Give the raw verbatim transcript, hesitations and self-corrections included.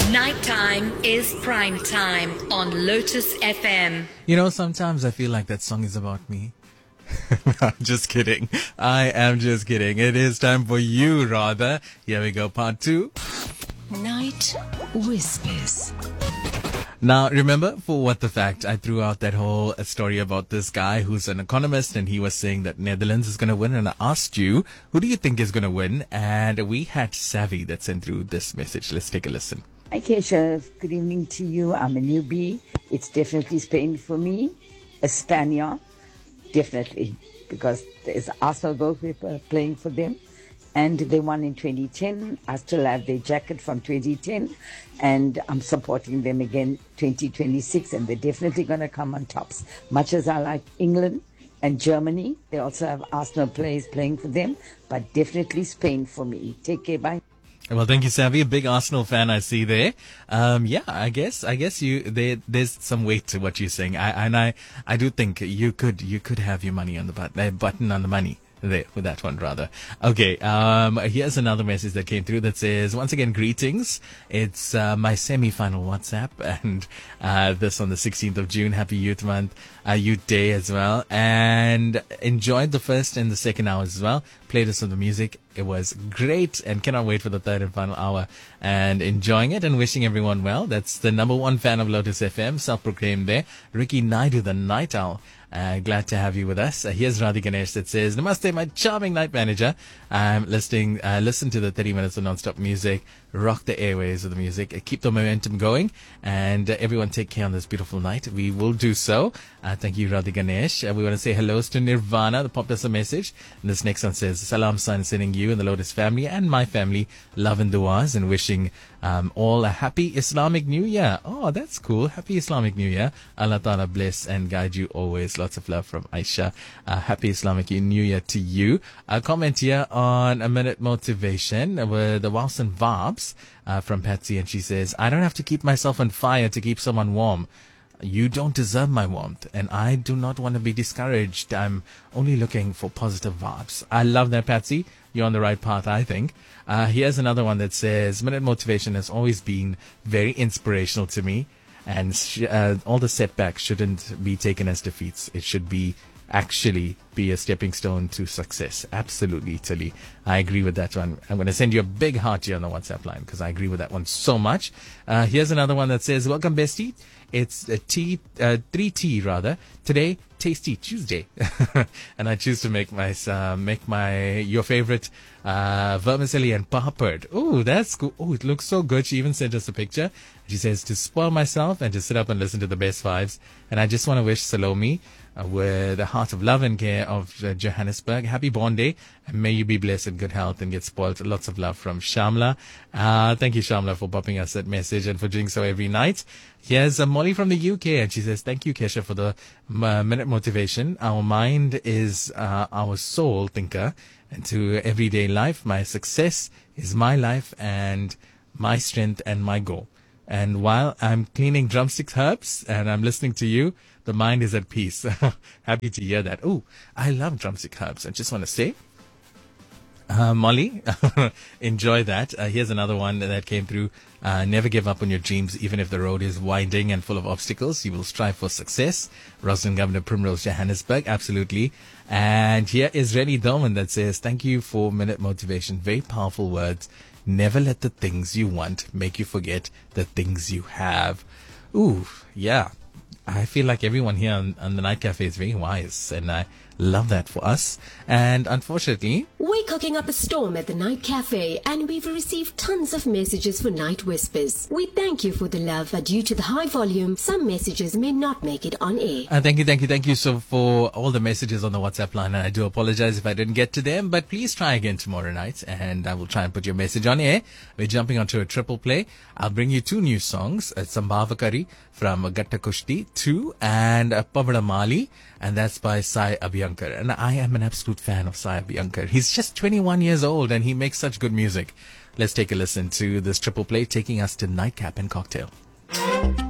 Nighttime is prime time on Lotus F M. You know, sometimes I feel like that song is about me. I'm just kidding. I am just kidding. It is time for you, rather. Here we go, part two. Night Whispers. Now, remember, for What the Fact, I threw out that whole story about this guy who's an economist, and he was saying that Netherlands is going to win, and I asked you, who do you think is going to win? And we had Savvy that sent through this message. Let's take a listen. Hi, Kesha. Good evening to you. I'm a newbie. It's definitely Spain for me. Espana, definitely, because there's Arsenal goalkeeper playing for them. And they won in twenty ten. I still have their jacket from twenty ten. And I'm supporting them again twenty twenty-six. And they're definitely going to come on tops. Much as I like England and Germany, they also have Arsenal players playing for them. But definitely Spain for me. Take care. Bye. Well, thank you, Savvy. A big Arsenal fan, I see there. Um, yeah, I guess, I guess you, there, there's some weight to what you're saying. I, and I, I do think you could, you could have your money on the button, uh, button on the money. There, with that one, rather. Okay, um, here's another message that came through that says, once again, greetings. It's uh, my semi-final WhatsApp, and uh, this on the sixteenth of June. Happy Youth Month, uh, Youth Day as well. And enjoyed the first and the second hours as well. Played us some of the music. It was great, and cannot wait for the third and final hour. And enjoying it and wishing everyone well. That's the number one fan of Lotus F M, self-proclaimed there. Ricky Naidu, the Night Owl. Uh, glad to have you with us. Uh, here's Radhi Ganesh that says, Namaste, my charming night manager. I'm listening, uh, listen to the thirty minutes of non-stop music. Rock the airways of the music. Uh, keep the momentum going. And uh, everyone take care on this beautiful night. We will do so. Uh, thank you, Radhi Ganesh. Uh, we want to say hellos to Nirvana, the popped us a message. And this next one says, Salam son, sending you and the Lotus family and my family love and duas, and wishing um, all a happy Islamic New Year. Oh, that's cool. Happy Islamic New Year. Allah Ta'ala bless and guide you always. Lots of love from Aisha. Uh, happy Islamic New Year to you. A comment here on A Minute Motivation with the Wilson Varbs uh, from Patsy, and she says, I don't have to keep myself on fire to keep someone warm. You don't deserve my warmth, and I do not want to be discouraged. I'm only looking for positive vibes. I love that, Patsy. You're on the right path, I think. Uh, here's another one that says, Minute Motivation has always been very inspirational to me, and sh- uh, all the setbacks shouldn't be taken as defeats. It should be actually be a stepping stone to success. Absolutely, Tilly. I agree with that one. I'm going to send you a big heart here on the WhatsApp line because I agree with that one so much. Uh, here's another one that says, welcome, bestie. It's a tea, uh, three T rather. Today, Tasty Tuesday. And I choose to make my, uh, make my, your favorite, uh, vermicelli and papad. Oh, that's cool. Oh, it looks so good. She even sent us a picture. She says to spoil myself and to sit up and listen to the best vibes. And I just want to wish Salome, uh, with a heart of love and care of uh, Johannesburg, happy Born Day, and may you be blessed in good health and get spoiled. Lots of love from Shamla. Uh, thank you, Shamla, for popping us that message and for doing so every night. Here's uh, Molly from the U K, and she says, thank you, Kesha, for the uh, minute motivation. Our mind is uh, our soul thinker, and to everyday life, my success is my life and my strength and my goal. And while I'm cleaning drumsticks herbs and I'm listening to you, the mind is at peace. Happy to hear that. Oh, I love drumstick herbs. I just want to say, uh, Molly, enjoy that. Uh, here's another one that came through. Uh, never give up on your dreams, even if the road is winding and full of obstacles. You will strive for success. Rosalind Governor Primrose, Johannesburg. Absolutely. And here is Rennie Dolman that says, thank you for Minute Motivation. Very powerful words. Never let the things you want make you forget the things you have. Ooh, yeah. I feel like everyone here on, on the Night Cafe is very wise, and I love that for us. And unfortunately, we're cooking up a storm at the Night Cafe, and we've received tons of messages for Night Whispers. We thank you for the love, but due to the high volume, some messages may not make it on air. Uh, thank you, thank you, thank you so for all the messages on the WhatsApp line, and I do apologize if I didn't get to them, but please try again tomorrow night, and I will try and put your message on air. We're jumping onto a triple play. I'll bring you two new songs, uh, Sambhavakari from Gatta Kushti two, and uh, Pavada Mali, and that's by Sai Abhyankar. And I am an absolute fan of Sai Abhyankar. He's just twenty-one years old and he makes such good music. Let's take a listen to this triple play taking us to Nightcap and Cocktail.